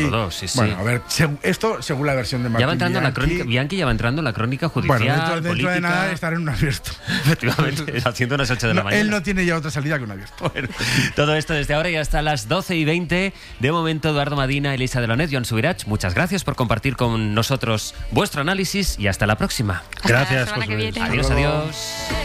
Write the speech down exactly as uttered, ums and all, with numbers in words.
Todo, sí, sí. Bueno, a ver, seg- esto según la versión de Martín Ya va entrando Bianchi, la crónica, Bianchi ya va entrando en la crónica judicial, Bueno, dentro, dentro política. de nada estará en un abierto. Efectivamente, haciendo unas ocho de la No, mañana. él no tiene ya otra salida que un abierto. Bueno, todo esto desde ahora y hasta las doce y veinte. De momento, Eduardo Madina, Elisa Delonet, Joan Subirach, muchas gracias por compartir con nosotros vuestro análisis y hasta la próxima. Hasta Gracias, la semana José que Luis. viene. Adiós, adiós.